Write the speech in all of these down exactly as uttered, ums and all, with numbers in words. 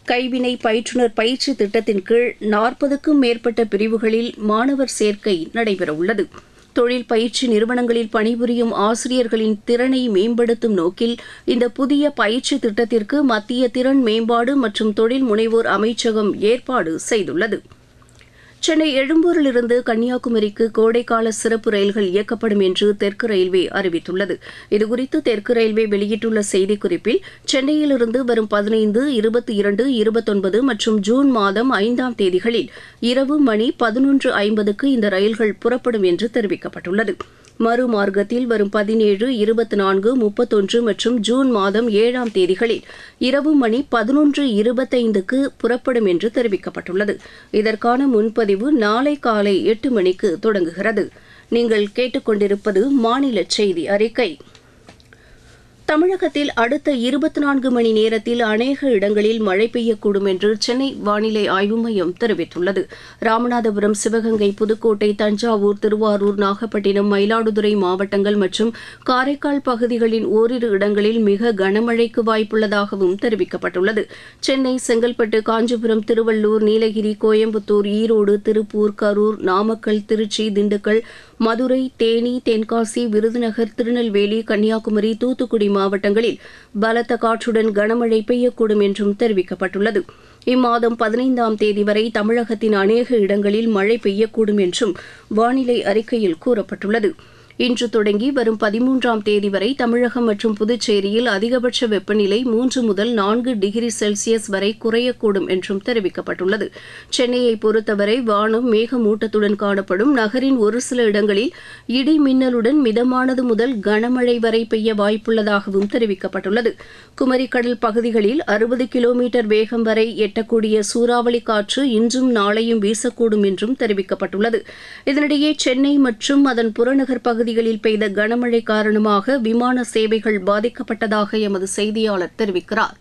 கைவினை பயிற்றுனர் பயிற்சி திட்டத்தின் கீழ் நாற்பதுக்கும் மேற்பட்ட பிரிவுகளில் மாணவர் சேர்க்கை நடைபெறவுள்ளது. தொழில் பயிற்சி நிறுவனங்களில் பணிபுரியும் ஆசிரியர்களின் திறனை மேம்படுத்தும் நோக்கில் இந்த புதிய பயிற்சி திட்டத்திற்கு மத்திய திறன் மேம்பாடு மற்றும் தொழில் முனைவோர் அமைச்சகம் ஏற்பாடு செய்துள்ளது. சென்னை எழும்பூரிலிருந்து கன்னியாகுமரிக்கு கோடைக்கால சிறப்பு ரயில்கள் இயக்கப்படும் என்று தெற்கு ரயில்வே அறிவித்துள்ளது. இதுகுறித்து தெற்கு ரயில்வே வெளியிட்டுள்ள செய்திக்குறிப்பில், சென்னையிலிருந்து வரும் பதினைந்து, இருபத்தி இரண்டு, இருபத்தொன்பது மற்றும் ஜூன் மாதம் ஐந்தாம் தேதிகளில் இரவு மணி பதினொன்று ஐம்பதுக்கு இந்த ரயில்கள் புறப்படும் என்று தெரிவிக்கப்பட்டுள்ளது. மறுமார்க்கத்தில் வரும் பதினேழு, இருபத்தி நான்கு, முப்பத்தொன்று மற்றும் ஜூன் மாதம் ஏழாம் தேதிகளில் இரவு மணி பதினொன்று இருபத்தைந்துக்கு புறப்படும் என்று தெரிவிக்கப்பட்டுள்ளது. இதற்கான முன்பதிவு நாளை காலை எட்டு மணிக்கு தொடங்குகிறது. நீங்கள் கேட்டுக்கொண்டிருப்பது மாநில செய்தி அறிக்கை. தமிழகத்தில் அடுத்த இருபத்தி நான்கு மணி நேரத்தில் அநேக இடங்களில் மழை பெய்யக்கூடும் என்று சென்னை வானிலை ஆய்வு மையம் தெரிவித்துள்ளது. ராமநாதபுரம், சிவகங்கை, புதுக்கோட்டை, தஞ்சாவூர், திருவாரூர், நாகப்பட்டினம், மயிலாடுதுறை மாவட்டங்கள் மற்றும் காரைக்கால் பகுதிகளின் ஓரிரு இடங்களில் மிக கனமழைக்கு வாய்ப்புள்ளதாகவும் தெரிவிக்கப்பட்டுள்ளது. சென்னை, செங்கல்பட்டு, காஞ்சிபுரம், திருவள்ளூர், நீலகிரி, கோயம்புத்தூர், ஈரோடு, திருப்பூர், கரூர், நாமக்கல், திருச்சி, திண்டுக்கல், மதுரை, தேனி, தென்காசி, விருதுநகர், திருநெல்வேலி, கன்னியாகுமரி, தூத்துக்குடி மாவட்டங்களில் பலத்த காற்றுடன் கனமழை பெய்யக்கூடும் என்றும் தெரிவிக்கப்பட்டுள்ளது. இம்மாதம் பதினைந்தாம் தேதி வரை தமிழகத்தின் அநேக இடங்களில் மழை பெய்யக்கூடும் என்றும் வானிலை அறிக்கையில் கூறப்பட்டுள்ளது. இன்று தொடங்கி வரும் பதிமூன்றாம் தேதி வரை தமிழகம் மற்றும் புதுச்சேரியில் அதிகபட்ச வெப்பநிலை மூன்று முதல் நான்கு டிகிரி செல்சியஸ் வரை குறையக்கூடும் என்றும் தெரிவிக்கப்பட்டுள்ளது. சென்னையை பொறுத்தவரை வானம் மேகமூட்டத்துடன் காணப்படும். நகரின் ஒரு சில இடங்களில் இடி மின்னலுடன் மிதமானது முதல் கனமழை வரை பெய்ய வாய்ப்புள்ளதாகவும் தெரிவிக்கப்பட்டுள்ளது. குமரிக்கடல் பகுதிகளில் அறுபது கிலோமீட்டர் வேகம் வரை எட்டக்கூடிய சூறாவளி காற்று இன்றும் நாளையும் வீசக்கூடும் என்றும் தெரிவிக்கப்பட்டுள்ளது. இதனிடையே சென்னை மற்றும் அதன் புறநகர் பகுதி பகுதிகளில் பெய்த கனமழை காரணமாக விமான சேவைகள் பாதிக்கப்பட்டதாக எமது செய்தியாளர் தெரிவிக்கிறார்.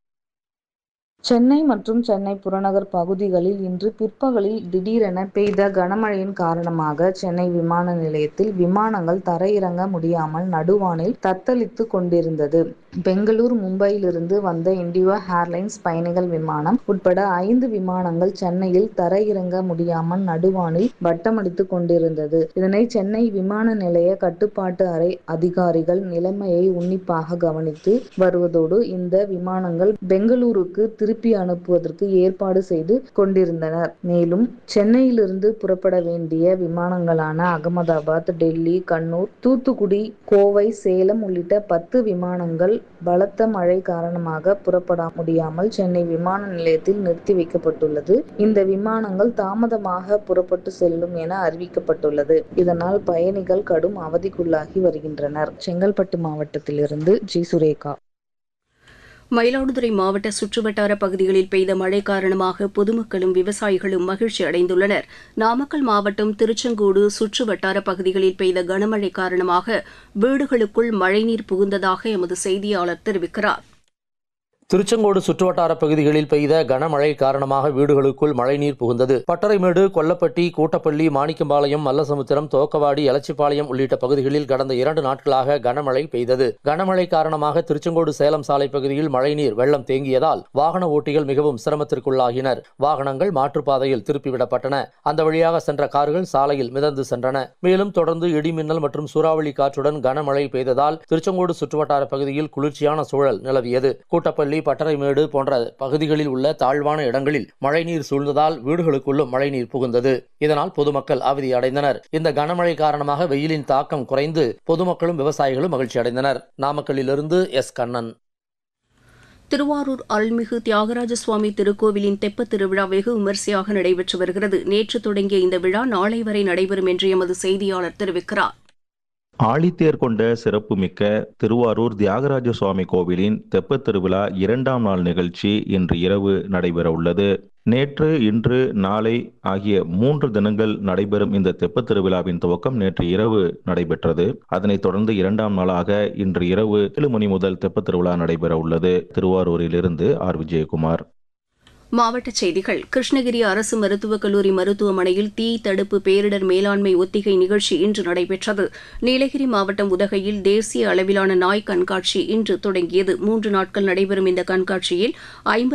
சென்னை மற்றும் சென்னை புறநகர் பகுதிகளில் இன்று பிற்பகலில் திடீரென பெய்த கனமழையின் காரணமாக சென்னை விமான நிலையத்தில் விமானங்கள் தரையிறங்க முடியாமல் நடுவானில் தத்தளித்து கொண்டிருந்தது. பெங்களூர், மும்பையிலிருந்து வந்த இண்டிகோ ஏர்லைன்ஸ் பயணிகள் விமானம் உட்பட ஐந்து விமானங்கள் சென்னையில் தரையிறங்க முடியாமல் நடுவானில் வட்டமடித்து கொண்டிருந்தது. இதனை சென்னை விமான நிலைய கட்டுப்பாட்டு அறை அதிகாரிகள் நிலைமையை உன்னிப்பாக கவனித்து வருவதோடு இந்த விமானங்கள் பெங்களூருக்கு திருப்பி அனுப்புவதற்கு ஏற்பாடு செய்து கொண்டிருந்தனர். மேலும் சென்னையிலிருந்து புறப்பட வேண்டிய விமானங்களான அகமதாபாத், டெல்லி, கண்ணூர், தூத்துக்குடி, கோவை, சேலம் உள்ளிட்ட பத்து விமானங்கள் பலத்த மழை காரணமாக புறப்பட முடியாமல் சென்னை விமான நிலையத்தில் நிறுத்தி வைக்கப்பட்டுள்ளது. இந்த விமானங்கள் தாமதமாக புறப்பட்டு செல்லும் என அறிவிக்கப்பட்டுள்ளது. இதனால் பயணிகள் கடும் அவதிக்குள்ளாகி வருகின்றனர். செங்கல்பட்டு மாவட்டத்திலிருந்து ஜி சுரேகா. மயிலாடுதுறை மாவட்ட சுற்றுவட்டார பகுதிகளில் பெய்த மழை காரணமாக பொதுமக்களும் விவசாயிகளும் மகிழ்ச்சி அடைந்துள்ளனர். நாமக்கல் மாவட்டம் திருச்செங்கோடு சுற்றுவட்டார பகுதிகளில் பெய்த கனமழை காரணமாக வீடுகளுக்குள் மழைநீர் புகுந்ததாக எமது செய்தியாளர் தெரிவிக்கிறார். திருச்செங்கோடு சுற்றுவட்டார பகுதிகளில் பெய்த கனமழை காரணமாக வீடுகளுக்குள் மழைநீர் புகுந்தது. பட்டறைமேடு, கொல்லப்பட்டி, கூட்டப்பள்ளி, மாணிக்கம்பாளையம், மல்லசமுத்திரம், தோக்கவாடி, எலச்சிபாளையம் உள்ளிட்ட பகுதிகளில் கடந்த இரண்டு நாட்களாக கனமழை பெய்தது. கனமழை காரணமாக திருச்செங்கோடு சேலம் சாலை பகுதியில் மழைநீர் வெள்ளம் தேங்கியதால் வாகன ஓட்டிகள் மிகவும் சிரமத்திற்குள்ளாகினர். வாகனங்கள் மாற்றுப்பாதையில் திருப்பிவிடப்பட்டன. அந்த வழியாக சென்ற கார்கள் சாலையில் மிதந்து சென்றன. மேலும் தொடர்ந்து இடிமின்னல் மற்றும் சூறாவளி காற்றுடன் கனமழை பெய்ததால் திருச்செங்கோடு சுற்றுவட்டார பகுதியில் குளிர்ச்சியான சூழல் நிலவியது. கூட்டப்பள்ளி, பட்டறைமேடு போன்ற பகுதிகளில் உள்ள தாழ்வான இடங்களில் மழைநீர் சூழ்ந்ததால் வீடுகளுக்குள்ளும் மழைநீர் புகுந்தது. இதனால் பொதுமக்கள் அவதி அடைந்தனர். இந்த கனமழை காரணமாக வெயிலின் தாக்கம் குறைந்து பொதுமக்களும் விவசாயிகளும் மகிழ்ச்சி அடைந்தனர். நாமக்கல்லிலிருந்து எஸ் கண்ணன். திருவாரூர் அருள்மிகு தியாகராஜ சுவாமி திருக்கோவிலின் தெப்பத் திருவிழா வெகு விமரிசையாக நடைபெற்று வருகிறது. நேற்று தொடங்கிய இந்த விழா நாளை வரை நடைபெறும் என்று எமது செய்தியாளர் தெரிவிக்கிறார். ஆழித்தேர் கொண்ட சிறப்புமிக்க திருவாரூர் தியாகராஜ சுவாமி கோவிலின் தெப்பத் திருவிழா இரண்டாம் நாள் நிகழ்ச்சி இன்று இரவு நடைபெற உள்ளது. நேற்று, இன்று, நாளை ஆகிய மூன்று தினங்கள் நடைபெறும் இந்த தெப்பத் திருவிழாவின் துவக்கம் நேற்று இரவு நடைபெற்றது. அதனைத் தொடர்ந்து இரண்டாம் நாளாக இன்று இரவு ஏழு மணி முதல் தெப்பத் திருவிழா நடைபெற உள்ளது. திருவாரூரிலிருந்து ஆர் விஜயகுமார். மாவட்டச் செய்திகள். கிருஷ்ணகிரி அரசு மருத்துவக் கல்லூரி மருத்துவமனையில் தீ தடுப்பு பேரிடர் மேலாண்மை ஒத்திகை நிகழ்ச்சி இன்று நடைபெற்றது. நீலகிரி மாவட்டம் உதகையில் தேசிய அளவிலான நாய் கண்காட்சி இன்று தொடங்கியது. மூன்று நாட்கள் நடைபெறும் இந்த கண்காட்சியில் ஐம்பது